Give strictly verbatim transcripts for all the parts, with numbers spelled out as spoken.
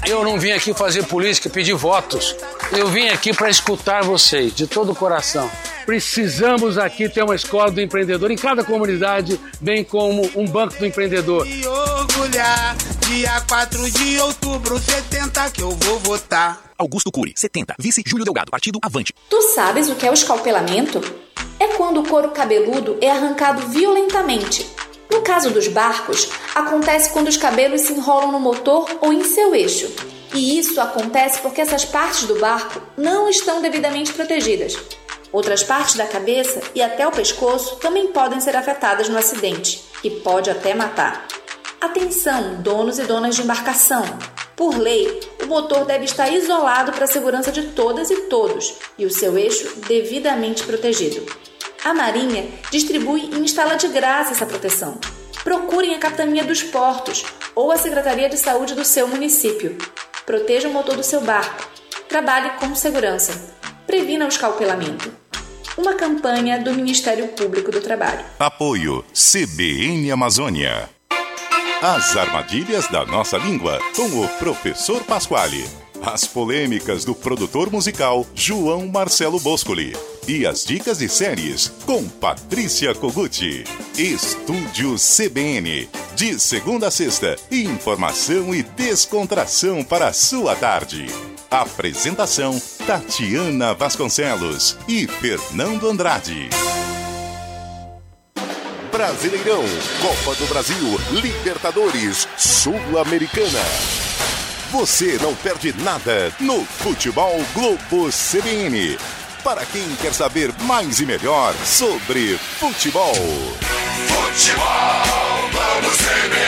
Eu não vim aqui fazer política, pedir votos. Eu vim aqui para escutar vocês, de todo o coração. Precisamos aqui ter uma escola do empreendedor em cada comunidade, bem como um banco do empreendedor. E orgulhar, dia quatro de outubro, setenta que eu vou votar. Augusto Cury, setenta. Vice Júlio Delgado, partido Avante. Tu sabes o que é o escalpelamento? É quando o couro cabeludo é arrancado violentamente. No caso dos barcos, acontece quando os cabelos se enrolam no motor ou em seu eixo. E isso acontece porque essas partes do barco não estão devidamente protegidas. Outras partes da cabeça e até o pescoço também podem ser afetadas no acidente e pode até matar. Atenção, donos e donas de embarcação! Por lei, o motor deve estar isolado para a segurança de todas e todos e o seu eixo devidamente protegido. A Marinha distribui e instala de graça essa proteção. Procurem a Capitania dos Portos ou a Secretaria de Saúde do seu município. Proteja o motor do seu barco. Trabalhe com segurança. Previna o escalpelamento. Uma campanha do Ministério Público do Trabalho. Apoio C B N Amazônia. As armadilhas da nossa língua, com o professor Pasquale. As polêmicas do produtor musical João Marcelo Boscoli. E as dicas de séries com Patrícia Koguchi. Estúdio C B N. De segunda a sexta, informação e descontração para a sua tarde. Apresentação Tatiana Vasconcelos e Fernando Andrade. Brasileirão, Copa do Brasil, Libertadores, Sul-Americana. Você não perde nada no Futebol Globo C B N. Para quem quer saber mais e melhor sobre futebol. Futebol Globo C B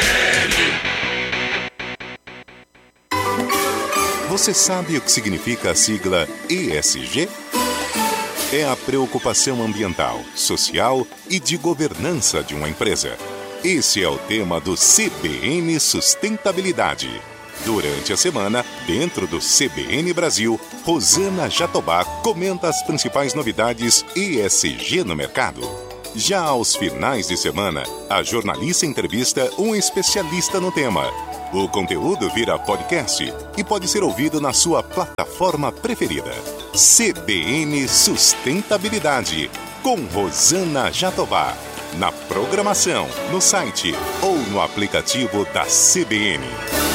N. Você sabe o que significa a sigla E S G? É a preocupação ambiental, social e de governança de uma empresa. Esse é o tema do C B N Sustentabilidade. Durante a semana, dentro do C B N Brasil, Rosana Jatobá comenta as principais novidades E S G no mercado. Já aos finais de semana, a jornalista entrevista um especialista no tema. O conteúdo vira podcast e pode ser ouvido na sua plataforma preferida. C B N Sustentabilidade, com Rosana Jatobá. Na programação, no site ou no aplicativo da C B N.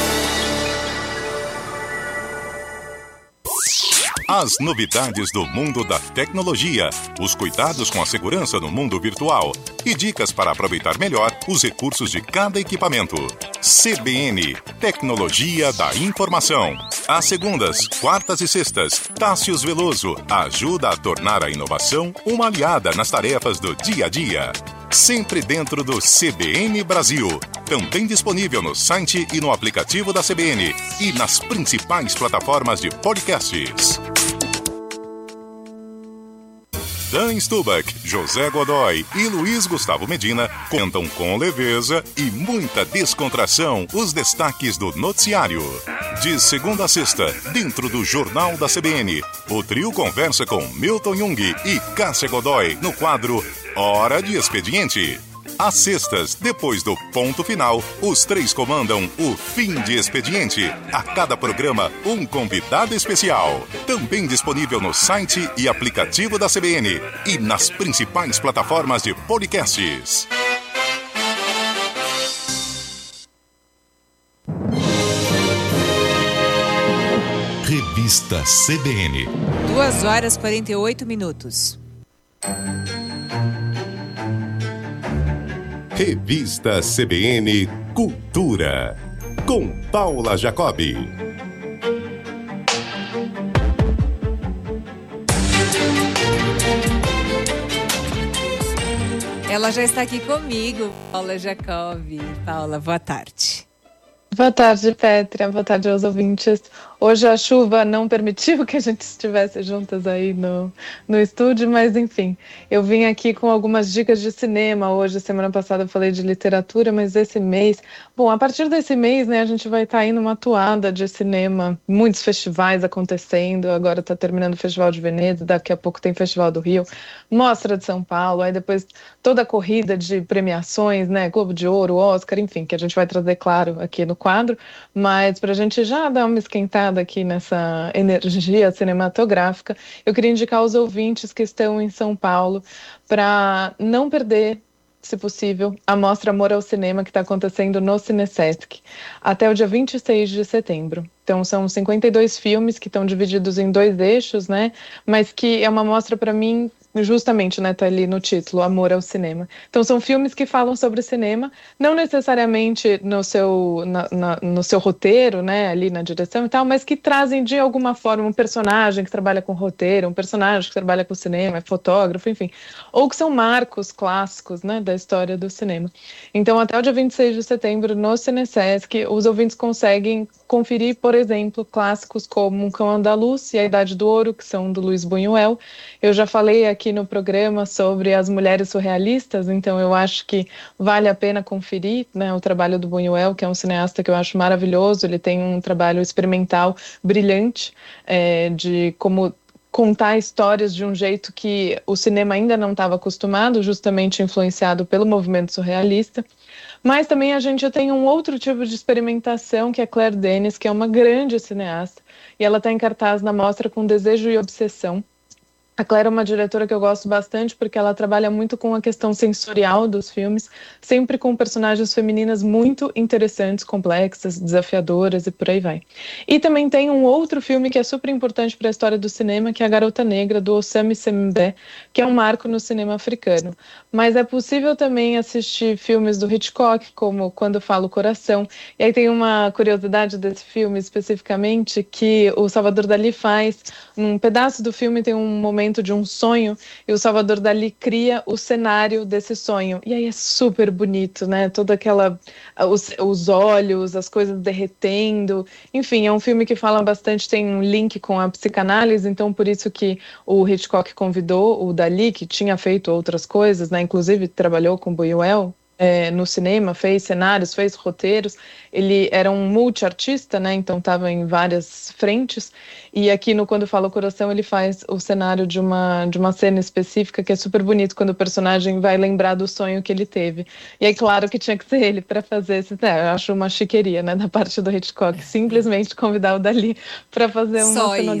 As novidades do mundo da tecnologia, os cuidados com a segurança no mundo virtual e dicas para aproveitar melhor os recursos de cada equipamento. C B N, Tecnologia da Informação. Às segundas, quartas e sextas, Tássius Veloso ajuda a tornar a inovação uma aliada nas tarefas do dia a dia. Sempre dentro do C B N Brasil. Também disponível no site e no aplicativo da C B N e nas principais plataformas de podcasts. Dan Stubach, José Godoy e Luiz Gustavo Medina contam com leveza e muita descontração os destaques do noticiário. De segunda a sexta, dentro do Jornal da C B N, o trio conversa com Milton Jung e Cássia Godoy no quadro Hora de Expediente. Às sextas, depois do ponto final, os três comandam o Fim de Expediente. A cada programa, um convidado especial. Também disponível no site e aplicativo da C B N e nas principais plataformas de podcasts. Revista C B N. duas horas e quarenta e oito minutos. Revista C B N Cultura, com Paula Jacobi. Ela já está aqui comigo, Paula Jacobi. Paula, boa tarde. Boa tarde, Pétria. Boa tarde aos ouvintes. Hoje a chuva não permitiu que a gente estivesse juntas aí no, no estúdio, mas enfim, eu vim aqui com algumas dicas de cinema hoje. Semana passada eu falei de literatura, mas esse mês... Bom, a partir desse mês, né, a gente vai estar indo uma toada de cinema, muitos festivais acontecendo, agora está terminando o Festival de Veneza, daqui a pouco tem Festival do Rio, Mostra de São Paulo, aí depois toda a corrida de premiações, né, Globo de Ouro, Oscar, enfim, que a gente vai trazer, claro, aqui no quadro, mas para a gente já dar uma esquentada aqui nessa energia cinematográfica, eu queria indicar aos ouvintes que estão em São Paulo para não perder, se possível, a mostra Amor ao Cinema que está acontecendo no Cinesesc até o dia vinte e seis de setembro. Então são cinquenta e dois filmes que estão divididos em dois eixos, né? Mas que é uma mostra para mim, justamente, né, tá ali no título, Amor ao Cinema. Então são filmes que falam sobre cinema, não necessariamente no seu, na, na, no seu roteiro, né, ali na direção e tal, mas que trazem de alguma forma um personagem que trabalha com roteiro, um personagem que trabalha com cinema, é fotógrafo, enfim, ou que são marcos clássicos, né, da história do cinema. Então até o dia vinte e seis de setembro no Cinesesc, os ouvintes conseguem conferir, por exemplo, clássicos como Um Cão Andaluz e A Idade do Ouro, que são do Luiz Buñuel. Eu já falei aqui no programa sobre as mulheres surrealistas, então eu acho que vale a pena conferir, né, o trabalho do Buñuel, que é um cineasta que eu acho maravilhoso. Ele tem um trabalho experimental brilhante, é, de como contar histórias de um jeito que o cinema ainda não estava acostumado, justamente influenciado pelo movimento surrealista. Mas também a gente tem um outro tipo de experimentação, que é Claire Denis, que é uma grande cineasta, e ela está em cartaz na mostra com Desejo e Obsessão. A Claire é uma diretora que eu gosto bastante porque ela trabalha muito com a questão sensorial dos filmes, sempre com personagens femininas muito interessantes, complexas, desafiadoras e por aí vai. E também tem um outro filme que é super importante para a história do cinema, que é A Garota Negra, do Osama Sembé, que é um marco no cinema africano. Mas é possível também assistir filmes do Hitchcock, como Quando Fala o Coração. E aí tem uma curiosidade desse filme especificamente, que o Salvador Dalí faz. Num pedaço do filme tem um momento de um sonho, e o Salvador Dalí cria o cenário desse sonho, e aí é super bonito, né, toda aquela, os, os olhos, as coisas derretendo, enfim, é um filme que fala bastante, tem um link com a psicanálise, então por isso que o Hitchcock convidou o Dalí, que tinha feito outras coisas, né, inclusive trabalhou com Buñuel, É, no cinema, fez cenários, fez roteiros. Ele era um multiartista, né, então estava em várias frentes, e aqui no Quando Fala o Coração ele faz o cenário de uma, de uma cena específica que é super bonito, quando o personagem vai lembrar do sonho que ele teve. E aí, claro que tinha que ser ele para fazer esse... É, eu acho uma chiqueria, né, da parte do Hitchcock, simplesmente convidar o Dalí para fazer uma Só cenografia.